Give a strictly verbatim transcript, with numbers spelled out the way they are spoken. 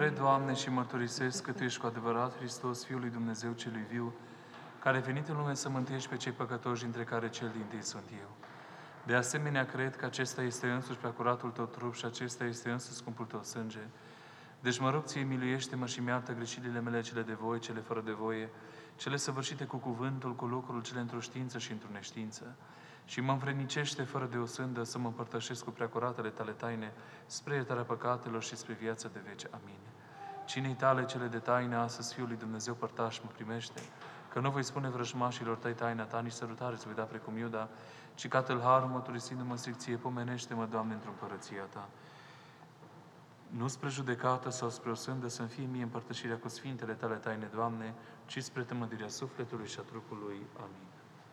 cred, Doamne, și mărturisesc că Tu ești cu adevărat Hristos, Fiul lui Dumnezeu celui viu, care a venit în lume să mântuiești pe cei păcătoși, dintre care cel dintâi sunt eu. De asemenea, cred că acesta este însuși preacuratul Tău trup și acesta este însuși scumpul Tău sânge. Deci mă rog Ție, miluiește-mă și mi-artă greșelile mele, cele de voie, cele fără de voie, cele săvârșite cu cuvântul, cu lucrul, cele într-o știință și într-o neștiință. Și mă învrednicește fără de o sândă să mă împărtășesc cu preacuratele Tale taine, spre iertarea păcatelor și spre viața de vece. Amin. Cinei Tale cele de taine, astăzi Fiul lui Dumnezeu părtaș mă primește, că nu voi spune vrăjmașilor Tăi taina Ta, nici sărutare îți voi da precum Iuda, ci ca tâlharul mărturisindu-mă stricție, pomenește-mă, Doamne, într-o împărăția Ta. Nu spre judecată sau spre o sândă să-mi fie mie împărtășirea cu sfintele Tale taine, Doamne, ci spre tămădirea sufletului și a trupului. Amin.